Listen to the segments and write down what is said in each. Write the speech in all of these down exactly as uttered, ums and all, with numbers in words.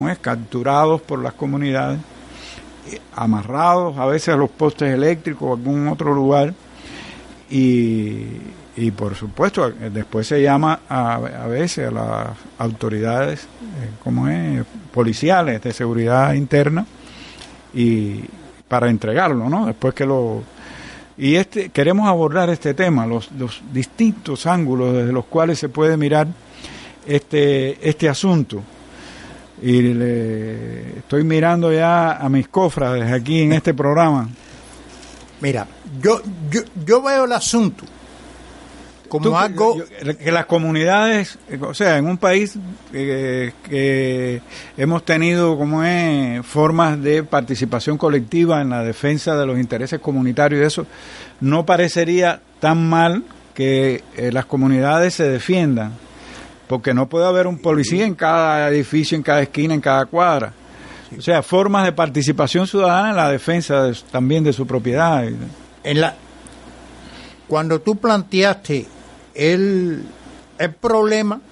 es capturados por las comunidades, amarrados a veces a los postes eléctricos o algún otro lugar, y, y por supuesto después se llama a, a veces a las autoridades eh, como es policiales de seguridad interna y para entregarlo, ¿no? Después que lo y este queremos abordar este tema, los, los distintos ángulos desde los cuales se puede mirar este este asunto. Y le estoy mirando ya a mis cofrades aquí en este programa. Mira, yo yo yo veo el asunto como Tú, algo yo, yo, que las comunidades, o sea, en un país eh, que hemos tenido como es formas de participación colectiva en la defensa de los intereses comunitarios y eso, no parecería tan mal que eh, las comunidades se defiendan, porque no puede haber un policía en cada edificio, en cada esquina, en cada cuadra. O sea, formas de participación ciudadana en la defensa de, también de su propiedad. En la, cuando tú planteaste el, el problema,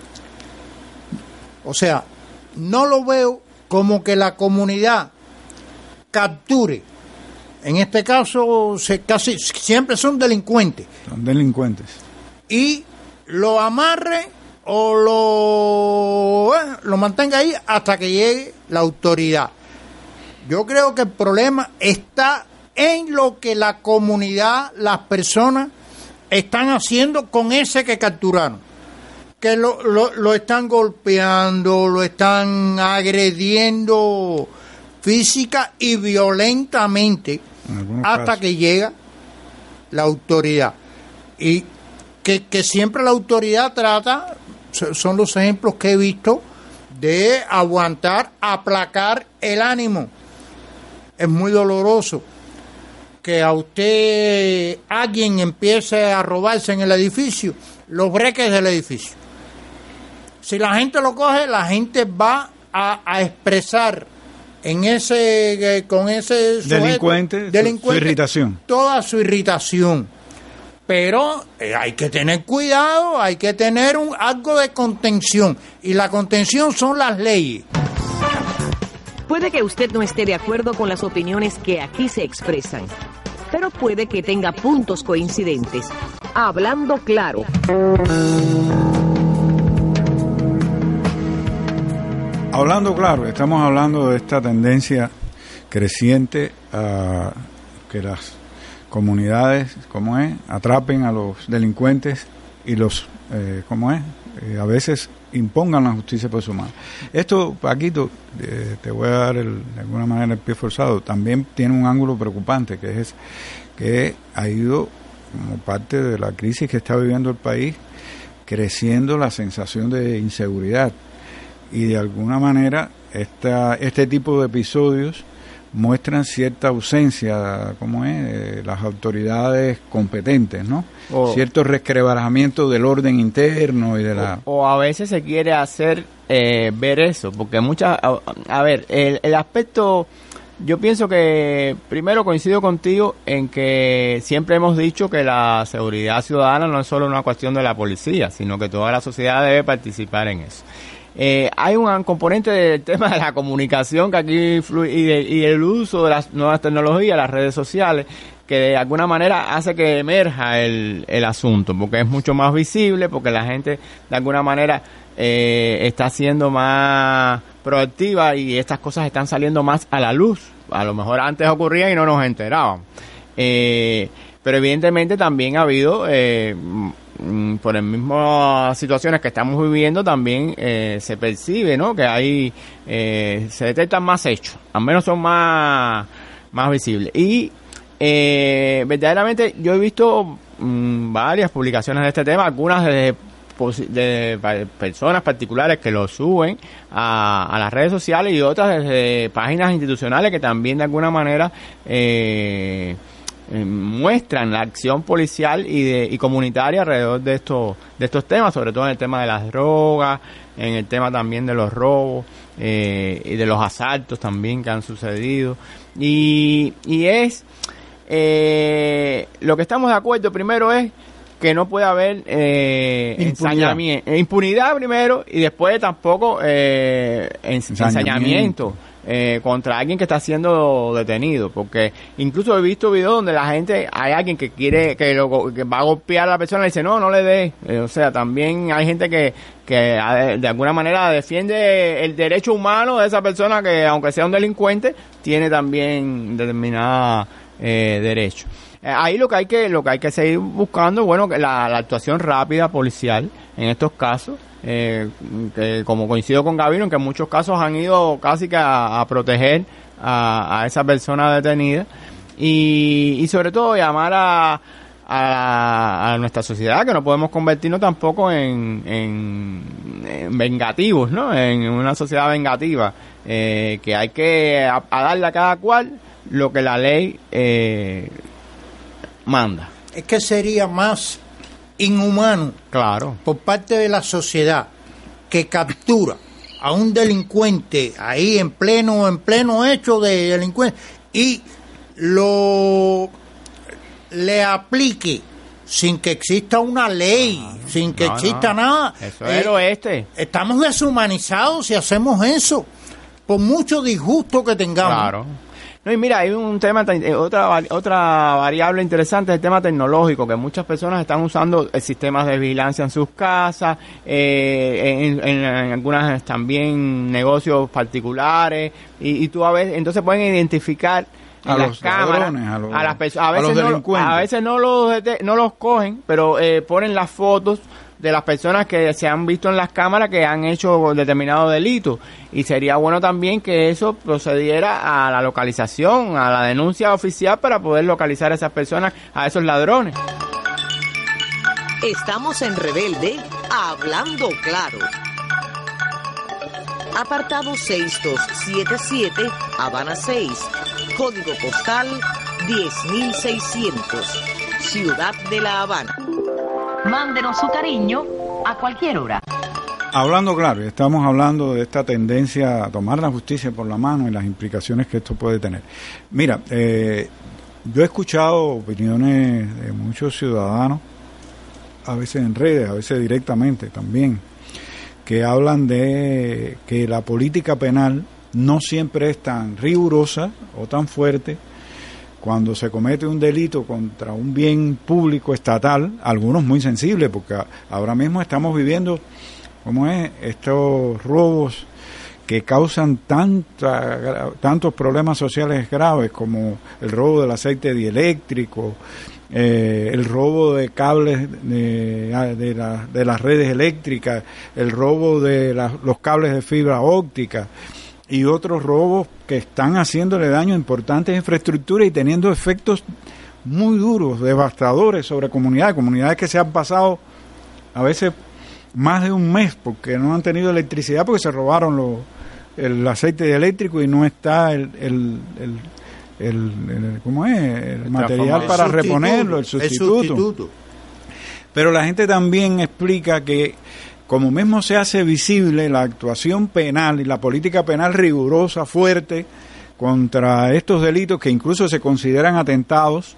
o sea, no lo veo como que la comunidad capture. En este caso, se, casi siempre son delincuentes. Son delincuentes. Y lo amarre o lo, eh, lo mantenga ahí hasta que llegue la autoridad. Yo creo que el problema está en lo que la comunidad, las personas están haciendo con ese que capturaron, que lo, lo, lo están golpeando, lo están agrediendo física y violentamente hasta casos. Que llega la autoridad, y que, que siempre la autoridad trata, son los ejemplos que he visto, de aguantar, aplacar el ánimo. Es muy doloroso que a usted alguien empiece a robarse en el edificio los breques del edificio. Si la gente lo coge, la gente va a, a expresar en ese con ese sujeto, delincuente, delincuente su irritación, toda su irritación. Pero eh, hay que tener cuidado, hay que tener un algo de contención, y la contención son las leyes. Puede que usted no esté de acuerdo con las opiniones que aquí se expresan, pero puede que tenga puntos coincidentes. Hablando claro. Hablando claro, estamos hablando de esta tendencia creciente a que las comunidades, ¿cómo es?, atrapen a los delincuentes y los, eh, ¿cómo es?, eh, a veces impongan la justicia por su mano. Esto, Paquito, eh, te voy a dar el, de alguna manera el pie forzado, también tiene un ángulo preocupante, que es que ha ido, como parte de la crisis que está viviendo el país, creciendo la sensación de inseguridad, y de alguna manera esta, este tipo de episodios muestran cierta ausencia, ¿cómo es?, de las autoridades competentes, ¿no? O, cierto resquebrajamiento del orden interno y de la... O, o a veces se quiere hacer eh, ver eso, porque muchas... A, a ver, el, el aspecto... Yo pienso que, primero, coincido contigo en que siempre hemos dicho que la seguridad ciudadana no es solo una cuestión de la policía, sino que toda la sociedad debe participar en eso. Eh, hay un componente del tema de la comunicación que aquí fluye, y, de, y el uso de las nuevas tecnologías, las redes sociales, que de alguna manera hace que emerja el, el asunto, porque es mucho más visible, porque la gente de alguna manera eh, está siendo más proactiva y estas cosas están saliendo más a la luz. A lo mejor antes ocurría y no nos enterábamos. Eh, pero evidentemente también ha habido... Eh, por las mismas situaciones que estamos viviendo, también eh, se percibe, ¿no?, que hay eh, se detectan más hechos, al menos son más más visibles. Y eh, verdaderamente yo he visto mmm, varias publicaciones de este tema, algunas de, de personas particulares que lo suben a, a las redes sociales, y otras desde páginas institucionales que también de alguna manera eh, Eh, muestran la acción policial y de y comunitaria alrededor de estos de estos temas, sobre todo en el tema de las drogas, en el tema también de los robos eh, y de los asaltos también que han sucedido, y y es eh, lo que estamos de acuerdo primero es que no puede haber eh, Impunidad. ensañamiento, impunidad primero y después tampoco eh, ens- Ensañamiento. ensañamiento eh, contra alguien que está siendo detenido, porque incluso he visto videos donde la gente, hay alguien que quiere, que, lo, go- que va a golpear a la persona y dice no, no le dé, eh, o sea, también hay gente que, que eh, de alguna manera defiende el derecho humano de esa persona que aunque sea un delincuente, tiene también determinada eh, derecho. Eh, ahí lo que hay que lo que hay que seguir buscando, bueno, que la, la actuación rápida policial en estos casos, eh, que como coincido con Gabino, en que en muchos casos han ido casi que a, a proteger a, a esa persona detenida y, y sobre todo llamar a, a, a nuestra sociedad, que no podemos convertirnos tampoco en, en, en vengativos, ¿no? En una sociedad vengativa, eh, que hay que a, a darle a cada cual lo que la ley eh, manda. Es que sería más inhumano Claro. por parte de la sociedad que captura a un delincuente ahí en pleno en pleno hecho de delincuencia y lo le aplique sin que exista una ley, sin que no, exista no. nada. Eso es el oeste. Estamos deshumanizados si hacemos eso, por mucho disgusto que tengamos. Claro. No, y mira, hay un tema, eh, otra vari- otra variable interesante es el tema tecnológico, que muchas personas están usando eh, sistemas de vigilancia en sus casas, eh, en, en- en algunas también negocios particulares, y, y tú a veces, entonces pueden identificar en A las los cámaras, ladrones, a los- a las perso- a a veces los no, lo- delincuentes. a veces no los dete- no los cogen, pero eh, ponen las fotos de las personas que se han visto en las cámaras que han hecho determinado delito, y sería bueno también que eso procediera a la localización, a la denuncia oficial para poder localizar a esas personas, a esos ladrones. Estamos en Rebelde, hablando claro. Apartado seis dos siete siete, Habana seis, código postal diez mil seiscientos, Ciudad de La Habana. Mándenos su cariño a cualquier hora. Hablando claro, estamos hablando de esta tendencia a tomar la justicia por la mano y las implicaciones que esto puede tener. Mira, eh, yo he escuchado opiniones de muchos ciudadanos, a veces en redes, a veces directamente también, que hablan de que la política penal no siempre es tan rigurosa o tan fuerte. Cuando se comete un delito contra un bien público estatal, algunos muy sensibles, porque a- ahora mismo estamos viviendo, ¿cómo es?, estos robos que causan tanta, gra- tantos problemas sociales graves, como el robo del aceite dieléctrico, eh, el robo de cables de, de, la- de las redes eléctricas, el robo de la- los cables de fibra óptica, y otros robos que están haciéndole daño a importantes infraestructuras y teniendo efectos muy duros, devastadores sobre comunidades, comunidades que se han pasado a veces más de un mes porque no han tenido electricidad porque se robaron lo- el aceite eléctrico y no está el, el, el, el- el- ¿cómo es? El material transformador. para El sustituto, reponerlo, el el sustituto. sustituto. Pero la gente también explica que como mismo se hace visible la actuación penal y la política penal rigurosa, fuerte, contra estos delitos que incluso se consideran atentados,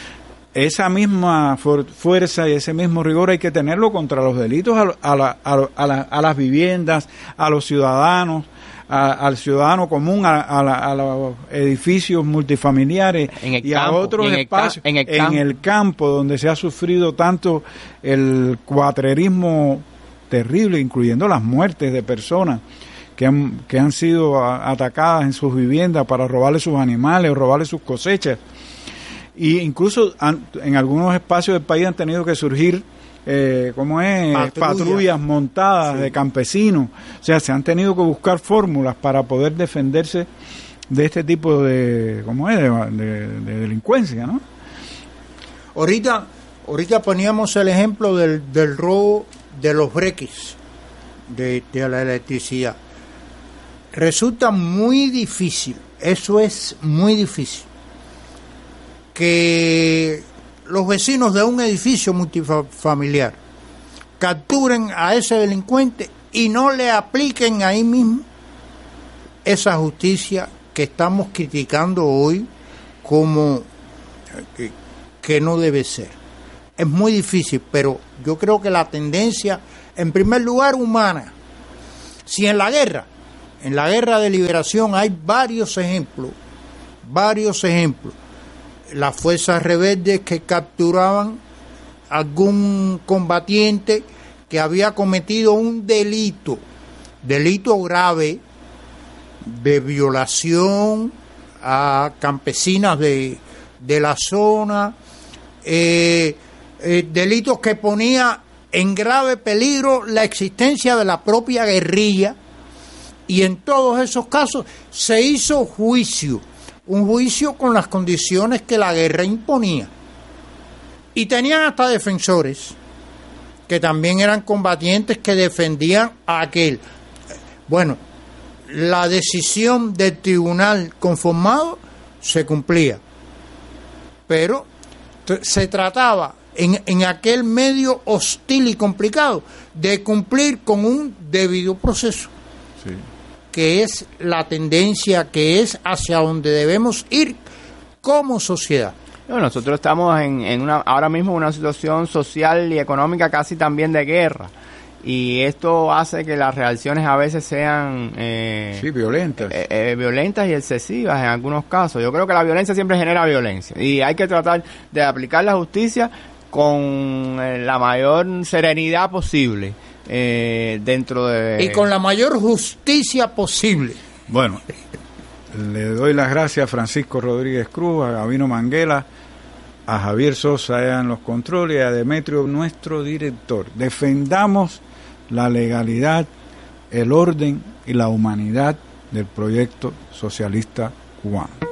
esa misma fu- fuerza y ese mismo rigor hay que tenerlo contra los delitos a, a, la- a, a la- a las viviendas, a los ciudadanos, a- al ciudadano común, a, a la- a los edificios multifamiliares En el y a campo, otros y en el ca- espacios en el en campo. el campo donde se ha sufrido tanto el cuatrerismo terrible, incluyendo las muertes de personas que han, que han sido a- atacadas en sus viviendas para robarle sus animales o robarle sus cosechas. Y incluso han- en algunos espacios del país han tenido que surgir, eh, ¿cómo es? Patrullas. Patrullas montadas Sí. de campesinos. O sea, se han tenido que buscar fórmulas para poder defenderse de este tipo de, ¿cómo es? De, de- de delincuencia, ¿no? Ahorita, ahorita poníamos el ejemplo del, del robo de los breques de, de la electricidad. Resulta muy difícil, eso es muy difícil, que los vecinos de un edificio multifamiliar capturen a ese delincuente y no le apliquen ahí mismo esa justicia que estamos criticando hoy como que, que no debe ser. es muy difícil, pero yo creo que la tendencia, en primer lugar, humana. Si en la guerra, en la guerra de liberación hay varios ejemplos, varios ejemplos. Las fuerzas rebeldes que capturaban algún combatiente que había cometido un delito, delito grave de violación a campesinas de, de la zona, eh, eh, delitos que ponía en grave peligro la existencia de la propia guerrilla, y en todos esos casos se hizo juicio, un juicio con las condiciones que la guerra imponía, y tenían hasta defensores que también eran combatientes que defendían a aquel. Bueno, la decisión del tribunal conformado se cumplía, pero t- se trataba en, en aquel medio hostil y complicado de cumplir con un debido proceso, sí, que es la tendencia, que es hacia donde debemos ir como sociedad. Bueno, nosotros estamos en, en una ahora mismo en una situación social y económica casi también de guerra, y esto hace que las reacciones a veces sean eh, sí, violentas eh, eh, violentas y excesivas en algunos casos. Yo creo que la violencia siempre genera violencia, y hay que tratar de aplicar la justicia con eh, la mayor serenidad posible eh, dentro de... Y con la mayor justicia posible. Bueno, le doy las gracias a Francisco Rodríguez Cruz, a Gabino Manguela, a Javier Sosa en los controles y a Demetrio, nuestro director. Defendamos la legalidad, el orden y la humanidad del proyecto socialista cubano.